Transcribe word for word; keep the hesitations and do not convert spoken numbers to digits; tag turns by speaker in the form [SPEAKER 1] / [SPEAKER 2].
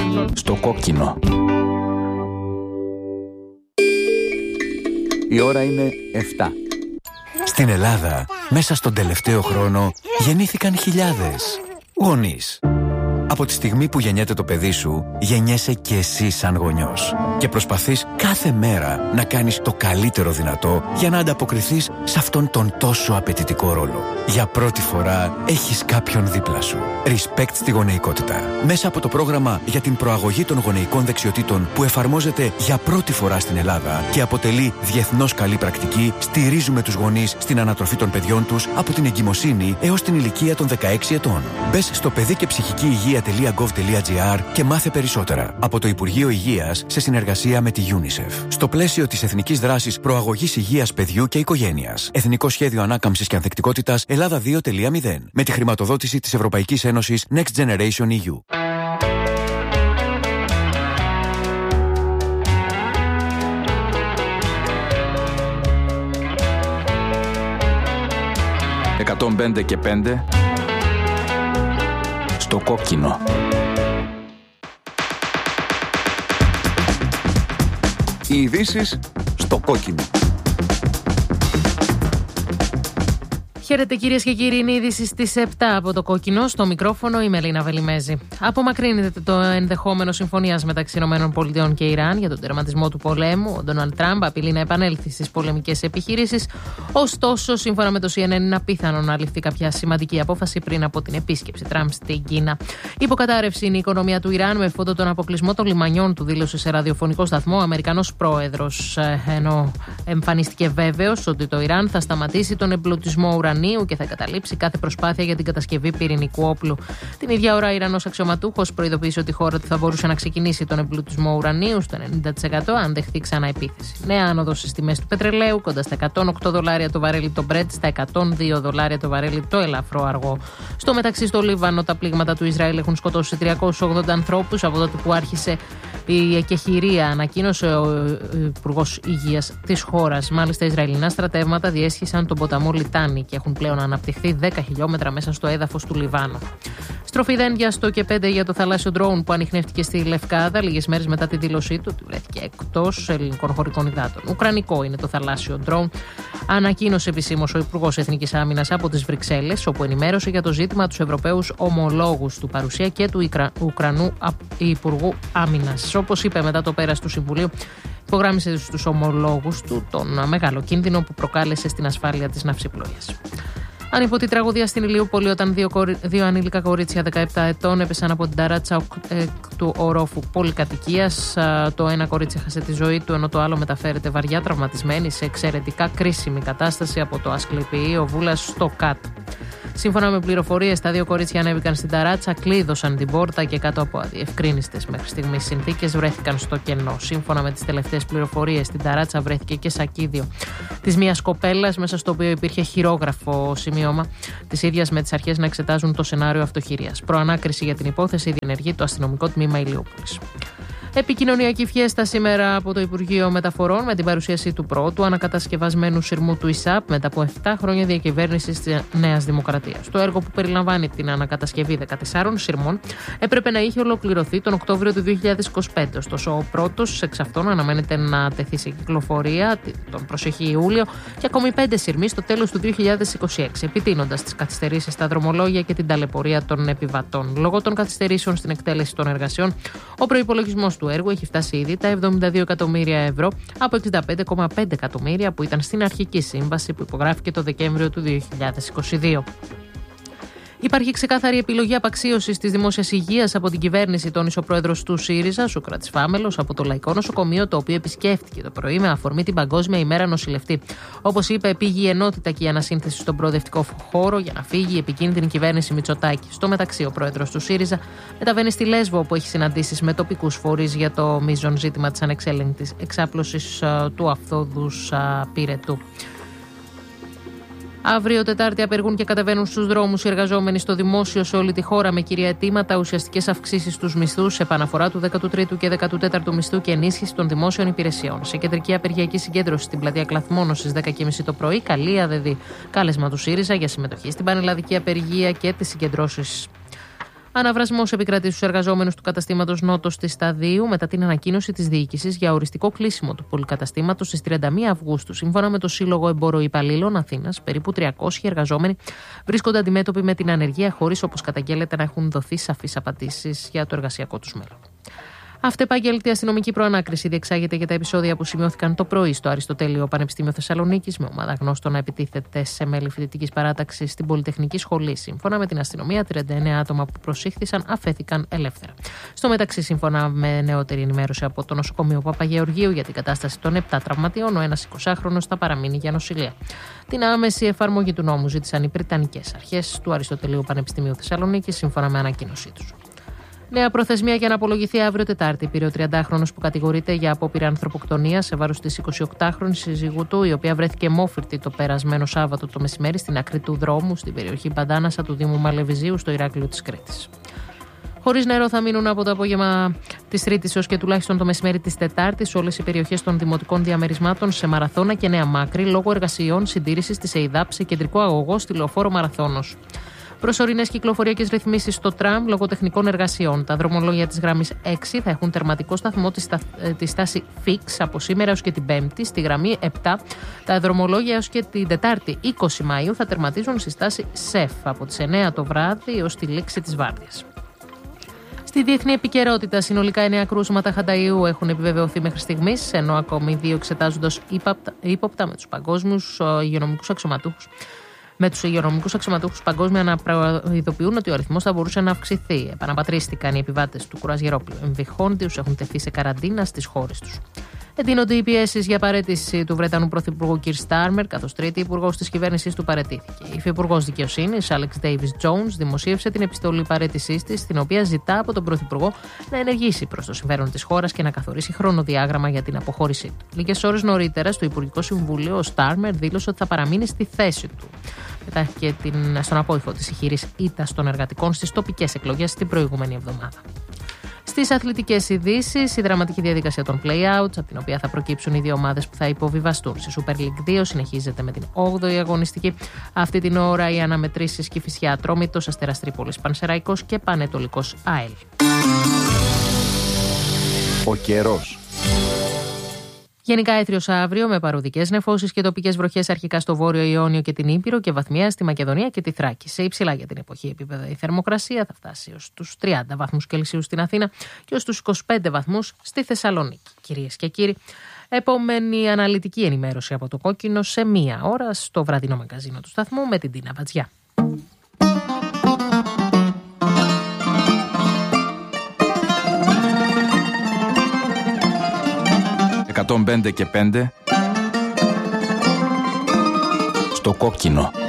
[SPEAKER 1] Στο κόκκινο. Η ώρα είναι εφτά.
[SPEAKER 2] Στην Ελλάδα, μέσα στον τελευταίο χρόνο, γεννήθηκαν χιλιάδες γονείς. Από τη στιγμή που γεννιέται το παιδί σου, γεννιέσαι και εσύ σαν γονιός. Και προσπαθείς κάθε μέρα να κάνεις το καλύτερο δυνατό για να ανταποκριθείς σε αυτόν τον τόσο απαιτητικό ρόλο. Για πρώτη φορά έχεις κάποιον δίπλα σου. Respect στη γονεϊκότητα. Μέσα από το πρόγραμμα για την προαγωγή των γονεϊκών δεξιοτήτων που εφαρμόζεται για πρώτη φορά στην Ελλάδα και αποτελεί διεθνώς καλή πρακτική, στηρίζουμε τους γονείς στην ανατροφή των παιδιών τους από την εγκυμοσύνη έως την ηλικία των δεκαέξι ετών. Μπες στο παιδί και ψυχική υγεία .gov.gr και μάθε περισσότερα από το Υπουργείο Υγείας σε συνεργασία με τη UNICEF. Στο πλαίσιο της Εθνικής Δράσης Προαγωγής Υγείας Παιδιού και Οικογένειας. Εθνικό Σχέδιο Ανάκαμψης και Ανθεκτικότητας Ελλάδα δύο κόμμα μηδέν. Με τη χρηματοδότηση της Ευρωπαϊκής Ένωσης Next Generation ι γιου.
[SPEAKER 1] εκατόν πέντε και πέντε. Στο κόκκινο. Οι ειδήσεις στο κόκκινο.
[SPEAKER 3] Χαίρετε κυρίες και κύριοι, είναι η είδηση στις επτά από το κόκκινο. Στο μικρόφωνο είμαι Ελίνα Βελιμέζη. Απομακρύνεται το ενδεχόμενο συμφωνίας μεταξύ ΗΠΑ και Ιράν για τον τερματισμό του πολέμου. Ο Ντόναλντ Τραμπ απειλεί να επανέλθει στις πολεμικές επιχειρήσεις. Ωστόσο, σύμφωνα με το σι εν εν, είναι απίθανο να ληφθεί κάποια σημαντική απόφαση πριν από την επίσκεψη Τραμπ στην Κίνα. Υποκατάρρευση είναι η οικονομία του Ιράν με φόντο τον αποκλεισμό των λιμανιών του, δήλωσε σε ραδιοφωνικό σταθμό ο Αμερικανός πρόεδρος. Ενώ εμφανίστηκε βέβαιος ότι το Ιράν θα σταματήσει τον εμπλουτισμό ουρανίου και θα εγκαταλείψει κάθε προσπάθεια για την κατασκευή πυρηνικού όπλου. Την ίδια ώρα, ο Ιρανός αξιωματούχος προειδοποίησε ότι η χώρα του θα μπορούσε να ξεκινήσει τον εμπλουτισμό ουρανίου στο ενενήντα τοις εκατό αν δεχτεί ξανά επίθεση. Νέα άνοδος στις τιμές του πετρελαίου, κοντά στα εκατόν οκτώ δολάρια το βαρέλι το Brent, στα εκατόν δύο δολάρια το βαρέλι το ελαφρό αργό. Στο μεταξύ, στο Λίβανο, τα πλήγματα του Ισραήλ έχουν σκοτώσει τριακόσιους ογδόντα ανθρώπους από τότε που άρχισε η εκεχηρία, ανακοίνωσε ο Υπουργός Υγείας της χώρας. Μάλιστα, Ισραηλινά στρατεύματα διέσχισαν τον ποταμό Λιτάνη και έχουν πλέον αναπτυχθεί δέκα χιλιόμετρα μέσα στο έδαφος του Λιβάνου. Στροφή δένδια στο και πέντε για το θαλάσσιο ντρόουν που ανιχνεύτηκε στη Λευκάδα λίγες μέρες μετά τη δήλωσή του ότι βρέθηκε εκτός ελληνικών χωρικών υδάτων. Ουκρανικό είναι το θαλάσσιο ντρόουν, ανακοίνωσε επισήμως ο Υπουργός Εθνικής Άμυνας από τις Βρυξέλλες, όπου ενημέρωσε για το ζήτημα τους Ευρωπαίους ομολόγους του, παρουσία και του Ουκρανού Υπουργού Άμυνας. Όπως είπε μετά το πέρας του Συμβουλίου, υπογράμμισε στους ομολόγους του τον μεγάλο κίνδυνο που προκάλεσε στην ασφάλεια της ναυσιπλοείας. Ανίποτη τραγωδία στην Ηλιούπολη όταν δύο, κορι... δύο ανήλικα κορίτσια δεκαεπτά ετών έπεσαν από την ταράτσα ε, του ορόφου πολυκατοικίας. Το ένα κορίτσι έχασε τη ζωή του, ενώ το άλλο μεταφέρεται βαριά τραυματισμένη σε εξαιρετικά κρίσιμη κατάσταση από το Ασκληπιείο Βούλας στο ΚΑΤ. Σύμφωνα με πληροφορίες, τα δύο κορίτσια ανέβηκαν στην ταράτσα, κλείδωσαν την πόρτα και κάτω από αδιευκρίνιστες μέχρι στιγμής συνθήκες βρέθηκαν στο κενό. Σύμφωνα με τις τελευταίες πληροφορίες, στην ταράτσα βρέθηκε και σακίδιο της μιας κοπέλας, μέσα στο οποίο υπήρχε χειρόγραφο σημείωμα της ίδιας, με τις αρχές να εξετάζουν το σενάριο αυτοχειρίας. Προανάκριση για την υπόθεση διενεργεί το αστυνομικό τμήμα Ηλιούπολης. Επικοινωνιακή φιέστα σήμερα από το Υπουργείο Μεταφορών με την παρουσίαση του πρώτου ανακατασκευασμένου σειρμού του ΙΣΑΠ μετά από επτά χρόνια διακυβέρνησης της Νέας Δημοκρατίας. Το έργο που περιλαμβάνει την ανακατασκευή δεκατεσσάρων σειρμών έπρεπε να είχε ολοκληρωθεί τον Οκτώβριο του δύο χιλιάδες είκοσι πέντε. Ωστόσο, ο πρώτος εξ αυτών αναμένεται να τεθεί σε κυκλοφορία τον προσεχή Ιούλιο και ακόμη πέντε σειρμοί στο τέλος του δύο χιλιάδες είκοσι έξι, επιτείνοντας τις καθυστερήσεις στα δρομολόγια και την ταλαιπωρία των επιβατών. Λόγω των καθυστερήσεων στην εκτέλεση των εργασιών, ο προϋπολογισμός του έργου έχει φτάσει ήδη τα εβδομήντα δύο εκατομμύρια ευρώ από εξήντα πέντε κόμμα πέντε εκατομμύρια που ήταν στην αρχική σύμβαση που υπογράφηκε το Δεκέμβριο του δύο χιλιάδες είκοσι δύο. Υπάρχει ξεκάθαρη επιλογή απαξίωσης της δημόσιας υγείας από την κυβέρνηση, τόνισε ο πρόεδρος του ΣΥΡΙΖΑ, Σούκρατης Φάμελος, από το Λαϊκό Νοσοκομείο, το οποίο επισκέφτηκε το πρωί με αφορμή την Παγκόσμια ημέρα νοσηλευτή. Όπως είπε, πήγε η ενότητα και η ανασύνθεση στον προοδευτικό χώρο για να φύγει η επικίνδυνη κυβέρνηση Μητσοτάκη. Στο μεταξύ, ο πρόεδρος του ΣΥΡΙΖΑ μεταβαίνει στη Λέσβο, όπου έχει συναντήσεις με τοπικούς φορείς για το μείζον ζήτημα της ανεξέλεγκτης εξάπλωσης του αυθόδους πυρετού. Αύριο Τετάρτη απεργούν και κατεβαίνουν στους δρόμους οι εργαζόμενοι στο δημόσιο σε όλη τη χώρα με κυρία αιτήματα ουσιαστικές αυξήσεις στους μισθούς, επαναφορά του δέκατου τρίτου και δέκατου τέταρτου μισθού και ενίσχυση των δημόσιων υπηρεσιών. Σε κεντρική απεργιακή συγκέντρωση στην πλατεία Κλαθμόνος στις δέκα και μισή το πρωί, καλή ΑΔΔ. Κάλεσμα του ΣΥΡΙΖΑ για συμμετοχή στην πανελλαδική απεργία και τις συγκεντρώσεις. Αναβρασμός επικρατεί στους εργαζόμενους του καταστήματος Νότος της Σταδίου μετά την ανακοίνωση της διοίκησης για οριστικό κλείσιμο του πολυκαταστήματος στις τριάντα μία Αυγούστου. Σύμφωνα με το Σύλλογο Εμποροϊπαλλήλων Αθήνας, περίπου τριακόσιοι εργαζόμενοι βρίσκονται αντιμέτωποι με την ανεργία, χωρίς, όπως καταγγέλλεται, να έχουν δοθεί σαφείς απαντήσεις για το εργασιακό τους μέλλον. Αυτεπαγγέλτη αστυνομική προανάκριση διεξάγεται για τα επεισόδια που σημειώθηκαν το πρωί στο Αριστοτέλειο Πανεπιστήμιο Θεσσαλονίκης, με ομάδα γνώστων να επιτίθεται σε μέλη φοιτητικής παράταξης στην Πολυτεχνική Σχολή. Σύμφωνα με την αστυνομία, τριάντα εννέα άτομα που προσήχθησαν αφέθηκαν ελεύθερα. Στο μεταξύ, σύμφωνα με νεότερη ενημέρωση από το νοσοκομείο Παπαγεωργίου για την κατάσταση των επτά τραυματιών, ο ένας εικοσάχρονος θα παραμείνει για νοσηλεία. Την άμεση εφαρμογή του νόμου ζήτησαν οι Βρετανικές αρχές του Αριστοτελείου Πανεπιστημίου Θεσσαλονίκης, σύμφωνα με ανακοίνωσή τους. Νέα προθεσμία για να απολογηθεί αύριο Τετάρτη πήρε ο τριαντάχρονος που κατηγορείται για απόπειρα ανθρωποκτονίας σε βάρος της εικοσιοκτάχρονης σύζυγου του, η οποία βρέθηκε μόφυρτη το περασμένο Σάββατο το μεσημέρι στην άκρη του δρόμου στην περιοχή Παντάνασα του Δήμου Μαλεβιζίου στο Ηράκλειο της Κρήτης. Χωρίς νερό θα μείνουν από το απόγευμα της Τρίτης έως και τουλάχιστον το μεσημέρι της Τετάρτης όλες οι περιοχές των δημοτικών διαμερισμάτων σε Μαραθώνα και Νέα Μάκρη λόγω εργασιών συντήρησης της ΕΙΔΑΠ σε κεντρικό αγωγό στη λεωφόρο Μαραθώνος. Προσωρινές κυκλοφοριακές ρυθμίσεις στο τραμ λόγω τεχνικών εργασιών. Τα δρομολόγια της γραμμής έξι θα έχουν τερματικό σταθμό τη, στα... τη στάση Fix από σήμερα έως και την Πέμπτη. Στη γραμμή επτά τα δρομολόγια έως και την Τετάρτη είκοσι Μαΐου θα τερματίζουν στη στάση ΣΕΦ από τις εννέα το βράδυ έως τη λήξη της βάρδιας. Στη διεθνή επικαιρότητα, συνολικά εννέα κρούσματα χανταϊού έχουν επιβεβαιωθεί μέχρι στιγμής, ενώ ακόμη δύο εξετάζονται ύποπτα με τους παγκόσμιους υγειονομικούς αξιωματούχους. Με τους υγειονομικούς αξιωματούχους παγκόσμια να προειδοποιούν ότι ο αριθμός θα μπορούσε να αυξηθεί. Επαναπατρίστηκαν οι επιβάτες του κουραζιερόπλου εμ βι Χόντι, έχουν τεθεί σε καραντίνα στις χώρες τους. Εντείνονται οι πιέσεις για παραίτηση του Βρετανού Πρωθυπουργού Κιρ Στάρμερ, καθώς τρίτη υπουργός της κυβέρνησης του παραιτήθηκε. Η υφυπουργός δικαιοσύνης, Άλεξ Ντέιβις Τζόουνς, δημοσίευσε την επιστολή παραίτησής της, στην οποία ζητά από τον Πρωθυπουργό να ενεργήσει προς το συμφέρον της χώρας και να καθορίσει χρονοδιάγραμμα για την αποχώρησή του. Λίγες ώρες νωρίτερα, στο Υπουργικό Συμβούλιο, ο Στάρμερ δήλωσε ότι θα παραμείνει στη θέση του. Μετά και την, στον απόϊχο της ηχηρής ήττας των εργατικών στις τοπικές εκλογές την προηγούμενη εβδομάδα. Στις αθλητικές ειδήσεις, η δραματική διαδικασία των play-outs, από την οποία θα προκύψουν οι δύο ομάδες που θα υποβιβαστούν στη Super League δύο, συνεχίζεται με την όγδοη αγωνιστική. Αυτή την ώρα οι αναμετρήσεις Κηφισιά Ατρόμητος, Αστέρας Τρίπολης Πανσεραϊκός και Πανετολικός ΑΕΛ.
[SPEAKER 1] Ο καιρός.
[SPEAKER 3] Γενικά έθριος αύριο με παροδικές νεφώσεις και τοπικές βροχές αρχικά στο Βόρειο Ιόνιο και την Ήπειρο και βαθμιαία στη Μακεδονία και τη Θράκη. Σε υψηλά για την εποχή επίπεδα η θερμοκρασία θα φτάσει ως τους τριάντα βαθμούς Κελσίου στην Αθήνα και ως τους είκοσι πέντε βαθμούς στη Θεσσαλονίκη. Κυρίες και κύριοι, επόμενη αναλυτική ενημέρωση από το Κόκκινο σε μία ώρα στο βραδινό μαγκαζίνο του σταθμού με την Τίνα Βατζιά.
[SPEAKER 1] εκατόν πέντε και πέντε στο Κόκκινο.